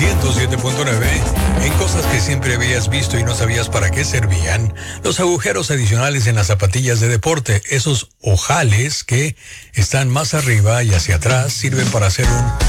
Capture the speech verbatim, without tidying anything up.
ciento siete punto nueve. En cosas que siempre habías visto y no sabías para qué servían, los agujeros adicionales en las zapatillas de deporte, esos ojales que están más arriba y hacia atrás, sirven para hacer un